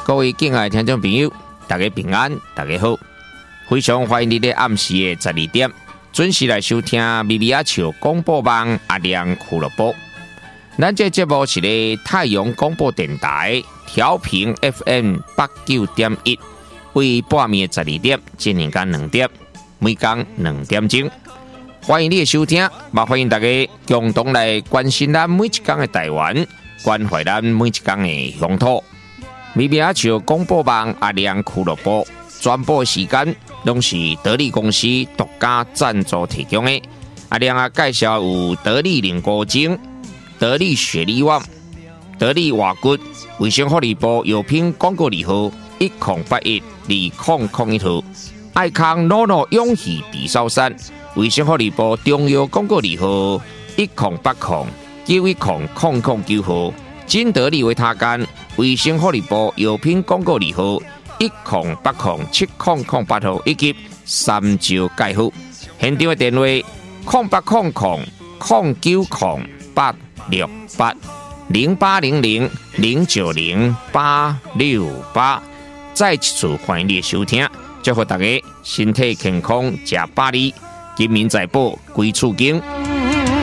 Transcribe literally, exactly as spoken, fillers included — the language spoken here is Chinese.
各位敬爱的听众朋友，大家平安，大家好，非常欢迎你在暗时的十二点准时来收听咪咪阿笑广播网阿亮俱乐部。咱这节目是咧太阳广播电台调频 F M 八九点一，为半暝十二点进行到两点，每天两点钟。欢迎你的收听，也欢迎大家共同来关心咱每一天的台湾，关怀咱每一天的乡土。咪咪阿笑广播网阿亮俱乐部转播时间，拢是得力公司独家赞助提供的。阿亮啊，介绍有得力凝固精、得力雪力旺、得力瓦骨、卫生福利部药品广告字号一零八一二零零一号，爱康诺诺勇气地sau山，卫生福利部中药广告字号一零八零九一零零零九号，金得力维他干，卫生福利部药品广告字号一零八零七零零八号，以及三招介护。现场的电话零八零零零九零八六八零八零零零九零八六八。再一次欢迎你的收听，祝福大家身体健康，吃百里，金民财宝归厝经。